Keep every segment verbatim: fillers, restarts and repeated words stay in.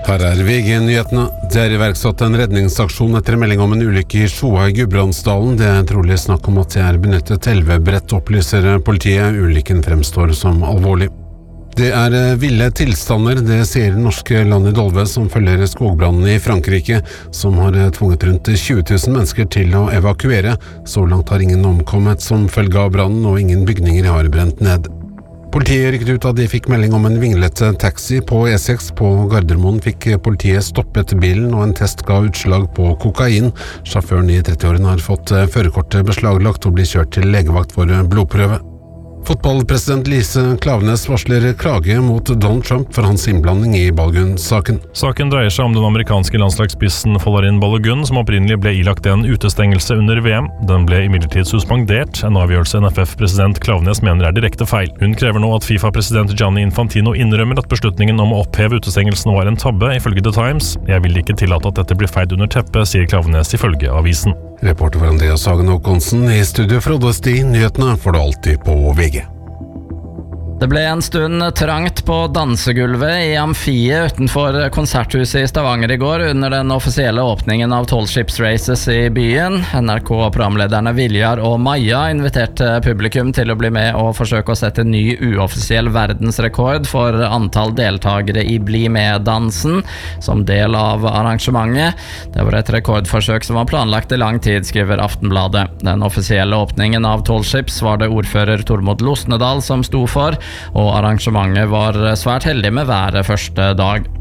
Her er V G-nyhetene. Det er iverksatt en redningsaksjon etter melding om en ulykke i Sjoa i Gudbrandsdalen. Det er trolig snakk om at det er benyttet elvebrett, opplyser politiet. Ulykken fremstår som alvorlig. Det er ville tilstander, det sier norske Lanny Dolve, som følger skogbrannene i Frankrike, som har tvunget rundt tjue tusen mennesker til å evakuere. Så langt har ingen omkommet som følge av brannen, og ingen bygninger har brent ned. Politiet rykket ut at de fikk melding om en vinglete taxi på E seks. På Gardermoen fikk politiet stoppet bilen, og en test ga utslag på kokain. Sjåføren i trettiårene har fått førerkortet beslaglagt og blir kjørt til legevakt for blodprøve. Fotballpresident Lise Klaveness varsler klage mot Donald Trump for hans innblanding i Balogun-saken. Saken dreier seg om den amerikanske landslagsspissen Folarin Balogun, som opprinnelig ble ilagt en utestengelse under V M. Den ble imidlertid suspendert, en avgjørelse N F F-president Klaveness mener er direkte feil. Hun krever nå at FIFA-president Gianni Infantino innrømmer at beslutningen om å oppheve utestengelsen var en tabbe, ifølge The Times. Jeg vil ikke tillate at dette blir feid under teppet, sier Klaveness ifølge avisen. Reporter for Andreas Hagen Håkonsen, i studio Frode Sti. Nyhetene får du alltid på V G. Det ble en stund trangt på dansegulvet i Amfiet utenfor konserthuset i Stavanger i går under den offisielle åpningen av tolv Ships Races i byen. N R K-programlederne Viljar og Maja inviterte publikum til å bli med og forsøke å sette ny uoffisiell verdensrekord for antall deltagere i Bli med-dansen som del av arrangementet. Det var et rekordforsøk som var planlagt i lang tid, skriver Aftenbladet. Den offisielle åpningen av tolv Ships var det ordfører Tormod Losnedal som sto for, og arrangementet var svært heldig med været første dag.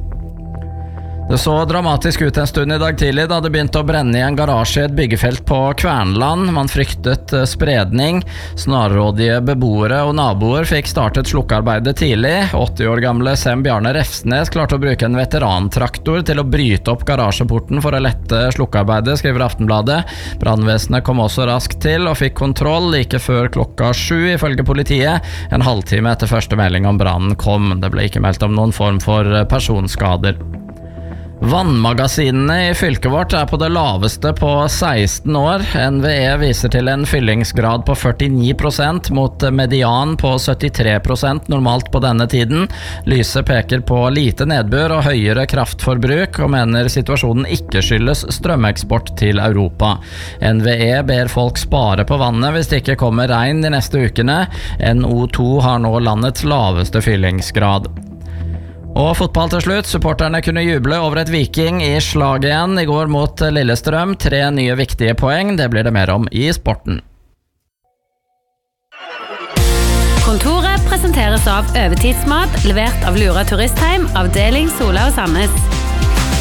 Det så dramatisk ut en stund i dag tidlig da det begynte å brenne i en garasje i et byggefelt på Kvernland. Man fryktet spredning. Snarrådige beboere og naboer fikk startet slukkarbeidet tidlig. åtti år gamle Sem Bjarne Refsnes klarte å bruke en veterantraktor til å bryte opp garasjeporten for å lette slukkarbeidet, skriver Aftenbladet. Brannvesenet kom også raskt til og fikk kontroll like før klokka sju, ifølge politiet. En halvtime etter første melding om brannen kom. Det ble ikke meldt om noen form for personskader. Vannmagasinene i fylket vårt er på det laveste på seksten år. N V E viser til en fyllingsgrad på førtini prosent mot median på syttitre prosent normalt på denne tiden. Lyset peker på lite nedbør og høyere kraftforbruk, og mener situasjonen ikke skyldes strømeksport til Europa. N V E ber folk spare på vannet hvis det ikke kommer regn de neste ukene. N O to har nå landets laveste fyllingsgrad. Og fotball til slutt. Supporterne kunne juble over et Viking i slag igjen i går mot Lillestrøm. Tre nye viktige poeng, det blir det mer om i sporten. Kontoret presenteres av Øvetidsmat, levert av Lura Turistheim, avdeling Sola og Sandnes.